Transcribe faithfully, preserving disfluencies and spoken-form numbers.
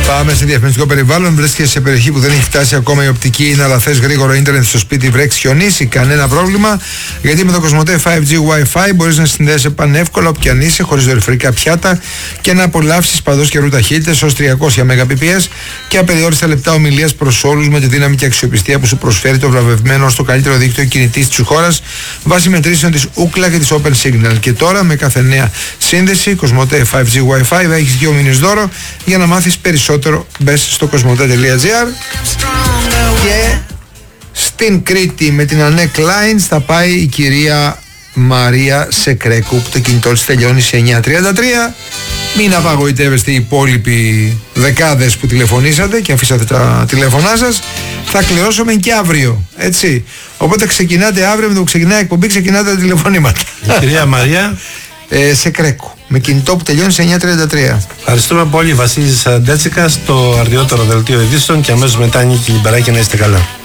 Πάμε σε διαφημιστικό περιβάλλον. Βρίσκεσαι σε περιοχή που δεν έχει φτάσει ακόμα η οπτική, είναι αλλά θες γρήγορο ίντερνετ στο σπίτι, βρέξει, χιονίσει, κανένα πρόβλημα. Γιατί με το Κοσμοτέ φάιβ τζι Wi-Fi μπορείς να συνδέεσαι πανεύκολα όπου κι αν είσαι, χωρίς δορυφορικά πιάτα και να απολαύσεις παντός καιρού ταχύτητες ως τριακόσια Mbps και απεριόριστα λεπτά ομιλίας προς όλους με τη δύναμη και αξιοπιστία που σου προσφέρει το βραβευμένο ως το καλύτερο δίκτυο κινητής της χώρας βάσει μετρήσεων της Ookla και της Open Signal. Και τώρα με κάθε νέα σύνδεση Κοσμοτέ φάιβ τζι Wi-Fi θα έχεις δύο μήνες δώρο. Για να μάθεις περισσότερο μπες στο κοσμοτέ τελεία τζι άρ. Και στην Κρήτη με την Ανέ Κλάινς θα πάει η κυρία Μαρία Σεκρέκου που το κινητό της τελειώνει σε εννιά τριάντα τρία. Μην απαγοητεύεστε οι υπόλοιποι δεκάδες που τηλεφωνήσατε και αφήσατε τα τηλέφωνά σας. Θα κληρώσουμε και αύριο, έτσι. Οπότε ξεκινάτε αύριο, με το που ξεκινάει η εκπομπή ξεκινάτε τα τηλεφωνήματα. Η κυρία Μαρία ε, Σεκρέκου με κινητό που τελειώνει σε εννιά τριάντα τρία. Ευχαριστούμε πολύ. Βασίλης Ντέτσικας, το αρδιότερο δελτίο ειδήσεων και αμέσως μετά Νίκη Λιμπεράκη, να είστε καλά.